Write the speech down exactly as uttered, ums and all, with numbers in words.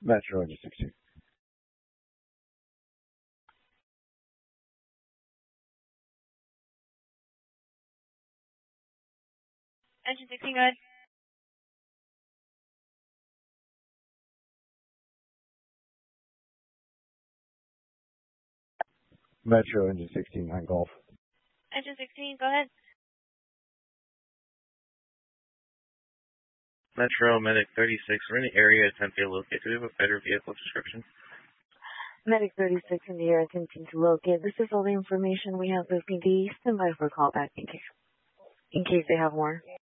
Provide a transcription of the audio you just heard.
Metro engine sixteen. Engine sixteen, go ahead. Metro engine sixteen, nine Golf. Engine sixteen, go ahead. Metro Medic thirty-six, we're in the area attempting to locate. Do we have a better vehicle description? Medic thirty-six in the air attempting to locate. This is all the information we have. Stand by for callback in case, in case they have more.